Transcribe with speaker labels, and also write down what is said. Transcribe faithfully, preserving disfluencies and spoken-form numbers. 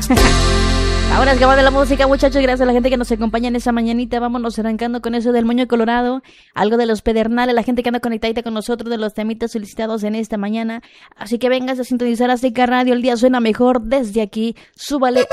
Speaker 1: Ahora es que va de la música, muchachos. Gracias a la gente que nos acompaña en esa mañanita. Vámonos arrancando con eso del moño colorado. Algo de los pedernales. La gente que anda conectadita con nosotros de los temitas solicitados en esta mañana. Así que vengas a sintonizar Azteca Radio. El día suena mejor desde aquí. Súbale.